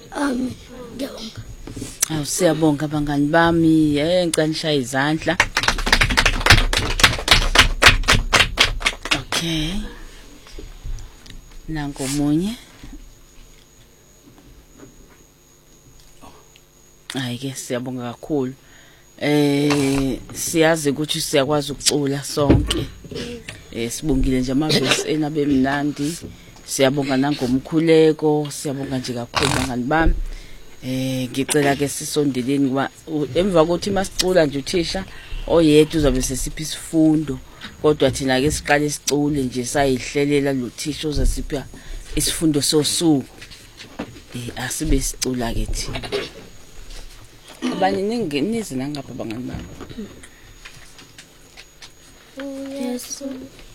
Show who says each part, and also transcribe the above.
Speaker 1: Ngiyabonga.
Speaker 2: Siyabonga abangani bami, ngicela nishaye izandla. Okay. Nango munye. Ayike siyabonga kakhulu. Siyazi ukuthi siyakwazi ukucula sonke. Sibongile nje amavesi enabe mnandi. Siyabonga nangomkhuleko, siyabonga nje kakhulu bangani bami. Ngicela ke sisondeleni emva kokuthi masicula nje uthisha oyedwa uzabe sesipha isifundo, kodwa thina ke siqale sicule nje sayihlelela lo thisha uzasipha isifundo sosuku. Asibe sicula ke thina. Abanye ningenize nangapha bangani bami.
Speaker 1: Yesu